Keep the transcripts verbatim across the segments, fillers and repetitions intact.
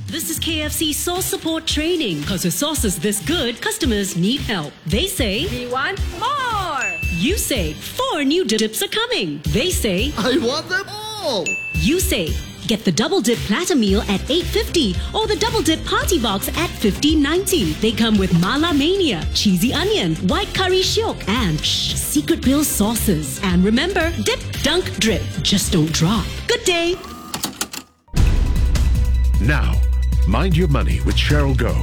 This is K F C sauce support training. Because with sauces this good, customers need help. They say, we want more. You say, four new dips are coming. They say, I want them all. You say, get the double dip platter meal at eight fifty or the double dip party box at fifteen ninety. They come with Mala Mania, cheesy onion, white curry shiok, and shh, secret grill sauces. And remember, dip, dunk, drip. Just don't drop. Good day. Now, Mind Your Money with Cheryl Goh.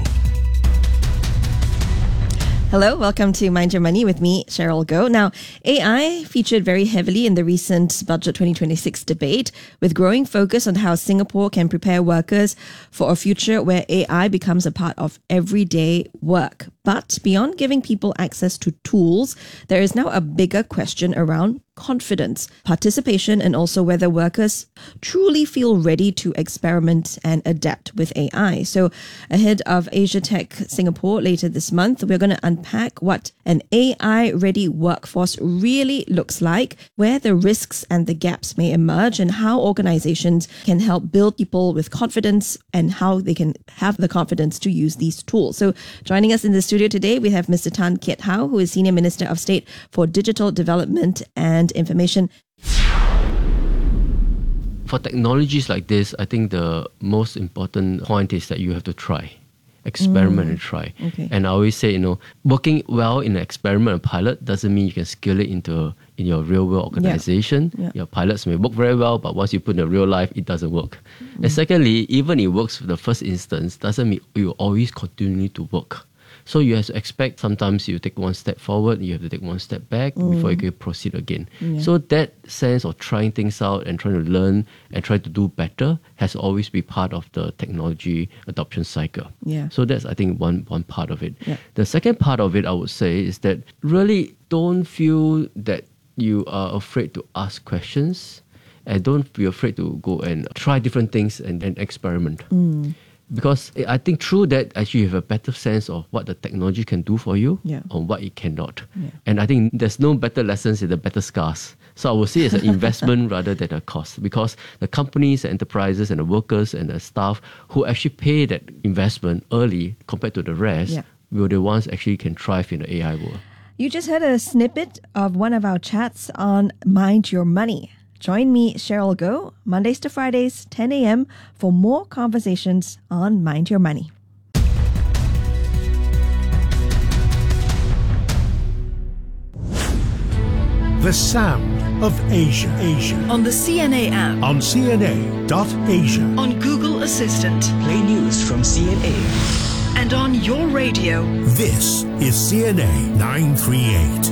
Hello, welcome to Mind Your Money with me, Cheryl Goh. Now, A I featured very heavily in the recent Budget twenty twenty-six debate, with growing focus on how Singapore can prepare workers for a future where A I becomes a part of everyday work. But beyond giving people access to tools, there is now a bigger question around confidence, participation, and also whether workers truly feel ready to experiment and adapt with A I. So ahead of Asia Tech Singapore later this month, we're going to unpack what an A I-ready workforce really looks like, where the risks and the gaps may emerge, and how organizations can help build people with confidence and how they can have the confidence to use these tools. So joining us in the studio today, we have Mister Tan Kiat Hau, who is Senior Minister of State for Digital Development and Information. For technologies like this, I think the most important point is that you have to try. Experiment mm. and try. Okay. And I always say, you know, working well in an experiment and pilot doesn't mean you can scale it into in your real world organization. Yeah. Yeah. Your pilots may work very well, but once you put in a real life, it doesn't work. Mm. And secondly, even it works for the first instance, doesn't mean you always continue to work. So you have to expect sometimes you take one step forward, you have to take one step back mm. before you can proceed again. Yeah. So that sense of trying things out and trying to learn and try to do better has always been part of the technology adoption cycle. Yeah. So that's, I think, one, one part of it. Yeah. The second part of it, I would say, is that really don't feel that you are afraid to ask questions and don't be afraid to go and try different things and, and experiment. Mm. Because I think through that, actually you have a better sense of what the technology can do for you yeah. or what it cannot. Yeah. And I think there's no better lessons in the better scars. So I would say it's an investment rather than a cost, because the companies, the enterprises and the workers and the staff who actually pay that investment early compared to the rest yeah. will the ones actually can thrive in the A I world. You just heard a snippet of one of our chats on Mind Your Money. Join me, Cheryl Goh, Mondays to Fridays, ten a.m. for more conversations on Mind Your Money. The sound of Asia. Asia. On the C N A app. On C N A dot Asia. On Google Assistant. Play news from C N A. And on your radio. This is C N A nine thirty-eight.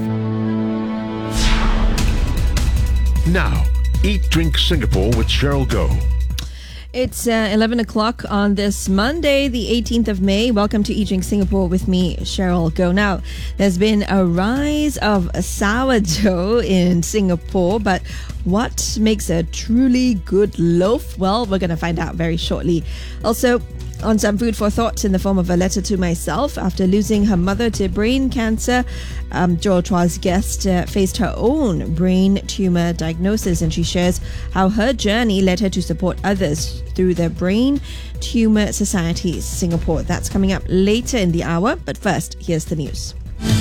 Now, Eat Drink Singapore with Cheryl Goh. It's uh, eleven o'clock on this Monday, the eighteenth of May. Welcome to Eat Drink Singapore with me, Cheryl Goh. Now, there's been a rise of sourdough in Singapore, but what makes a truly good loaf? Well, we're going to find out very shortly. Also, on some food for thought in the form of a letter to myself. After losing her mother to brain cancer, um, Joel Chua's guest uh, faced her own brain tumor diagnosis, and she shares how her journey led her to support others through the Brain Tumor Society Singapore. That's coming up later in the hour, but first, here's the news.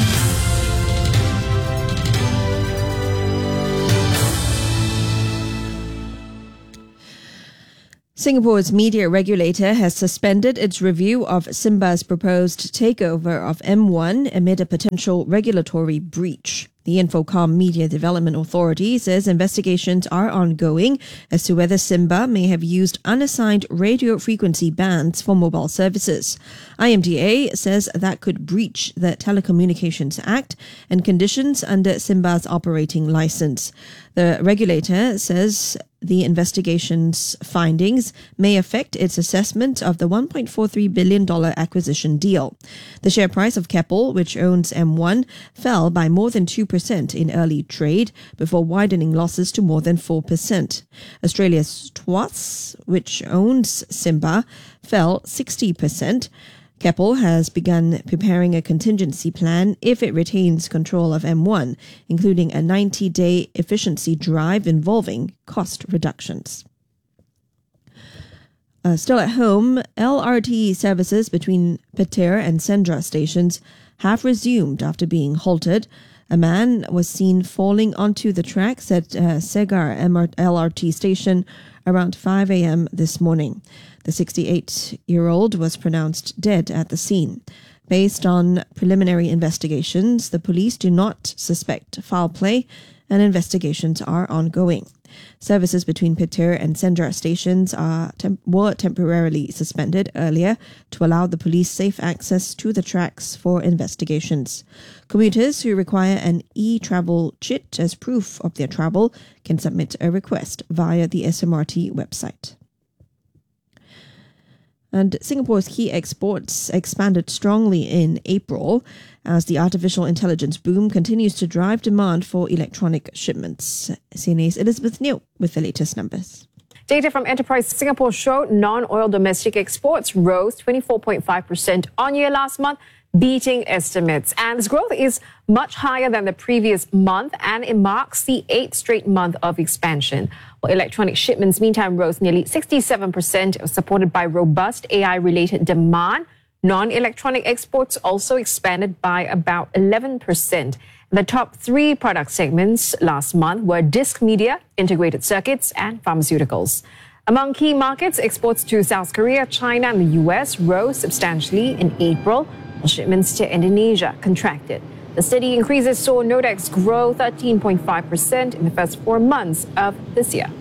Singapore's media regulator has suspended its review of Simba's proposed takeover of M one amid a potential regulatory breach. The Infocom Media Development Authority says investigations are ongoing as to whether Simba may have used unassigned radio frequency bands for mobile services. I M D A says that could breach the Telecommunications Act and conditions under Simba's operating license. The regulator says the investigation's findings may affect its assessment of the one point four three billion dollars acquisition deal. The share price of Keppel, which owns M one, fell by more than two percent in early trade before widening losses to more than four percent. Australia's Tuas, which owns Simba, fell sixty percent. Keppel has begun preparing a contingency plan if it retains control of M one, including a ninety-day efficiency drive involving cost reductions. Uh, still at home, L R T services between Petir and Sendra stations have resumed after being halted. A man was seen falling onto the tracks at uh, Segar L R T station around five a.m. this morning. The sixty-eight-year-old was pronounced dead at the scene. Based on preliminary investigations, the police do not suspect foul play and investigations are ongoing. Services between Petir and Sendra stations are temp- were temporarily suspended earlier to allow the police safe access to the tracks for investigations. Commuters who require an e-travel chit as proof of their travel can submit a request via the S M R T website. And Singapore's key exports expanded strongly in April as the artificial intelligence boom continues to drive demand for electronic shipments. C N A's Elizabeth Neo with the latest numbers. Data from Enterprise Singapore showed non-oil domestic exports rose twenty-four point five percent on year last month, beating estimates. And this growth is much higher than the previous month, and it marks the eighth straight month of expansion. Well, electronic shipments, meantime, rose nearly sixty-seven percent, supported by robust A I-related demand. Non-electronic exports also expanded by about eleven percent. The top three product segments last month were disc media, integrated circuits, and pharmaceuticals. Among key markets, exports to South Korea, China, and the U S rose substantially in April, while shipments to Indonesia contracted. The steady increases saw Nodex grow thirteen point five percent in the first four months of this year.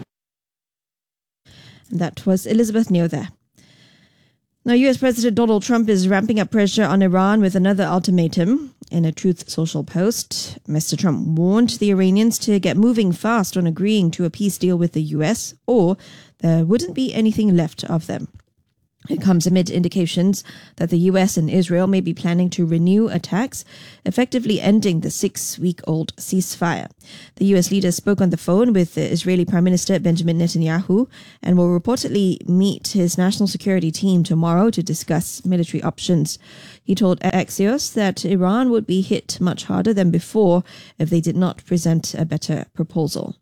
That was Elizabeth Neo there. Now, U S President Donald Trump is ramping up pressure on Iran with another ultimatum. In a Truth Social post, Mister Trump warned the Iranians to get moving fast on agreeing to a peace deal with the U S, or there wouldn't be anything left of them. It comes amid indications that the U S and Israel may be planning to renew attacks, effectively ending the six-week-old ceasefire. The U S leader spoke on the phone with the Israeli Prime Minister Benjamin Netanyahu and will reportedly meet his national security team tomorrow to discuss military options. He told Axios that Iran would be hit much harder than before if they did not present a better proposal.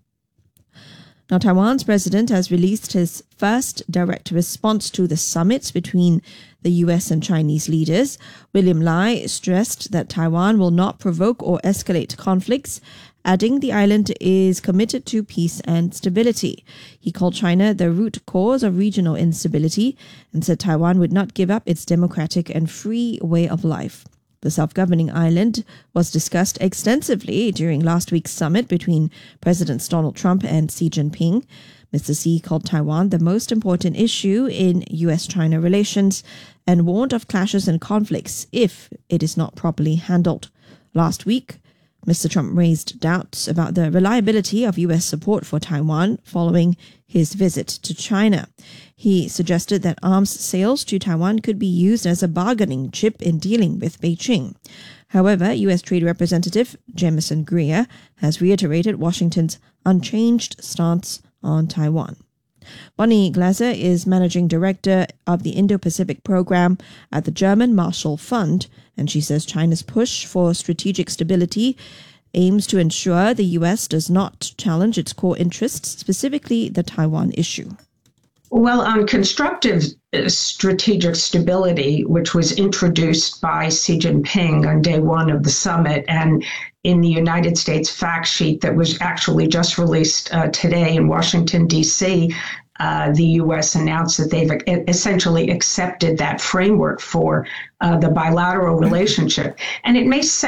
Now, Taiwan's president has released his first direct response to the summit between the U S and Chinese leaders. William Lai stressed that Taiwan will not provoke or escalate conflicts, adding the island is committed to peace and stability. He called China the root cause of regional instability and said Taiwan would not give up its democratic and free way of life. The self-governing island was discussed extensively during last week's summit between Presidents Donald Trump and Xi Jinping. Mister Xi called Taiwan the most important issue in U S China relations and warned of clashes and conflicts if it is not properly handled. Last week, Mister Trump raised doubts about the reliability of U S support for Taiwan following his visit to China. He suggested that arms sales to Taiwan could be used as a bargaining chip in dealing with Beijing. However, U S Trade Representative Jamieson Greer has reiterated Washington's unchanged stance on Taiwan. Bonnie Glaser is Managing Director of the Indo-Pacific Program at the German Marshall Fund, and she says China's push for strategic stability aims to ensure the U S does not challenge its core interests, specifically the Taiwan issue. Well, on constructive strategic stability, which was introduced by Xi Jinping on day one of the summit, and in the United States fact sheet that was actually just released uh, today in Washington, D C, uh, the U S announced that they've essentially accepted that framework for uh, the bilateral relationship. And it may